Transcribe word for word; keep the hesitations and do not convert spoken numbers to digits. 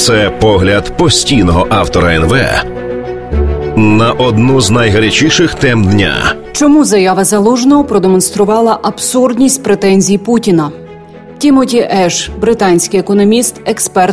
Це погляд постійного автора ен ве на одну з найгарячіших тем дня. Чому заява Залужного продемонструвала абсурдність претензій Путіна? Тімоті Еш, британський економіст, експерт